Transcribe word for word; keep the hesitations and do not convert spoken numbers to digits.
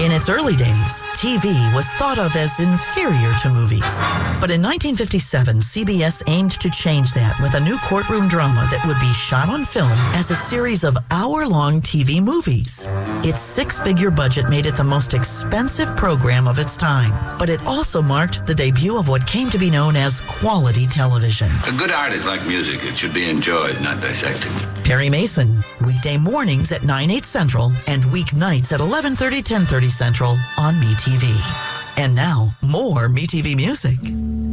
In its early days, T V was thought of as inferior to movies. But in nineteen fifty-seven, C B S aimed to change that with a new courtroom drama that would be shot on film as a series of hour-long T V movies. Its six-figure budget made it the most expensive program of its time, but it also marked the debut of what came to be known as quality television. A good art is like music. It should be enjoyed, not dissected. Perry Mason, weekday mornings at nine, eight Central and weeknights at eleven thirty, ten thirty Central on MeTV. And now, more MeTV music.